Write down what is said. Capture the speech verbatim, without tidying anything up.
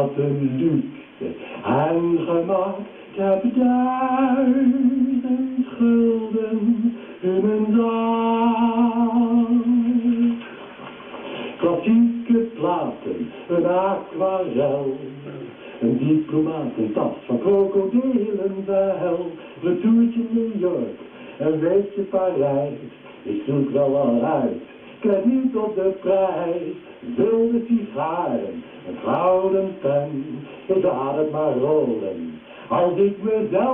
Wat een luxe en gemak, ik heb duizend gulden in mijn zak. Klassieke platen, een aquarel, een diplomatentas van krokodillenvel, een toertje New York, een weekje Parijs, ik zoek wel al uit, krijg niet op de prijs, wilde sigaren, een gouden pen, ik laat het maar rollen, als ik mezelf